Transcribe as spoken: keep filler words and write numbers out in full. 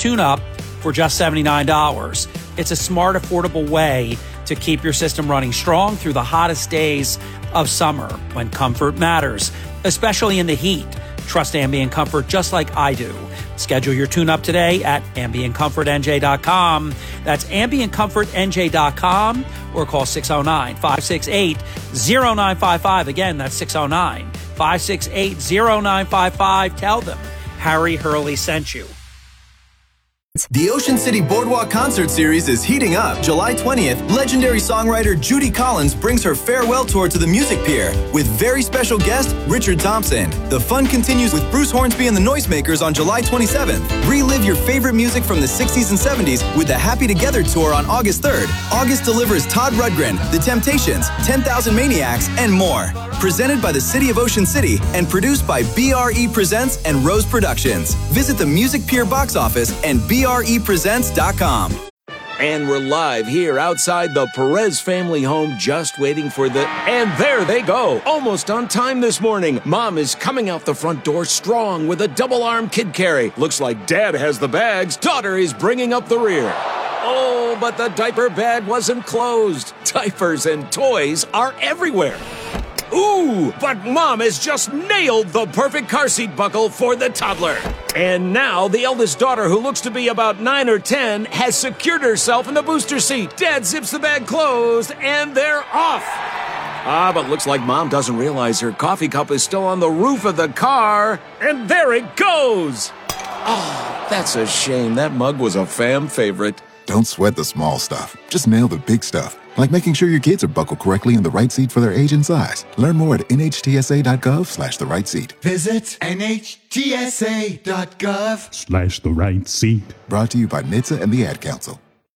tune-up for just seventy-nine dollars. It's a smart, affordable way to keep your system running strong through the hottest days of summer when comfort matters, especially in the heat. Trust Ambient Comfort just like I do. Schedule your tune-up today at ambient comfort n j dot com. That's ambient comfort n j dot com or call six oh nine, five six eight, oh nine five five. Again, that's six oh nine, five six eight, oh nine five five. Tell them Harry Hurley sent you. The Ocean City Boardwalk Concert Series is heating up. July twentieth, legendary songwriter Judy Collins brings her farewell tour to the Music Pier with very special guest Richard Thompson. The fun continues with Bruce Hornsby and the Noisemakers on July twenty-seventh. Relive your favorite music from the sixties and seventies with the Happy Together Tour on August third. August delivers Todd Rundgren, The Temptations, ten thousand Maniacs, and more. Presented by the City of Ocean City and produced by B R E Presents and Rose Productions. Visit the Music Pier box office and B R E presents dot com. And we're live here outside the Perez family home, just waiting for the... And there they go, almost on time this morning. Mom is coming out the front door strong with a double-arm kid carry. Looks like Dad has the bags. Daughter is bringing up the rear. Oh, but the diaper bag wasn't closed. Diapers and toys are everywhere. Ooh, but Mom has just nailed the perfect car seat buckle for the toddler. And now the eldest daughter, who looks to be about nine or ten, has secured herself in the booster seat. Dad zips the bag closed, and they're off. Ah, but looks like Mom doesn't realize her coffee cup is still on the roof of the car. And there it goes. Oh, that's a shame. That mug was a fam favorite. Don't sweat the small stuff. Just nail the big stuff. Like making sure your kids are buckled correctly in the right seat for their age and size. Learn more at N H T S A dot gov slash the right seat. Visit N H T S A dot gov slash the right seat. Brought to you by N H T S A and the Ad Council.